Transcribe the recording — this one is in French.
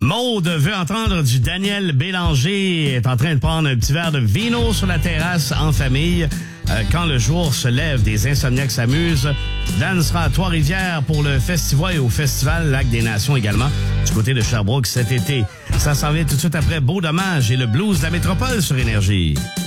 Maude veut entendre du Daniel Bélanger, est en train de prendre un petit verre de vino sur la terrasse en famille. Quand le jour se lève, des insomniaques s'amusent. Dan sera à Trois-Rivières pour le festival et au festival Lac des Nations également, du côté de Sherbrooke cet été. Ça s'en vient tout de suite après Beau Dommage et le blues de la métropole sur Énergie.